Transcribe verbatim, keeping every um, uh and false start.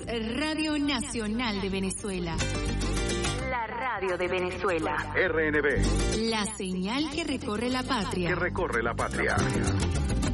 Radio Nacional de Venezuela. La radio de Venezuela. R N B. La señal que recorre la patria. Que recorre la patria.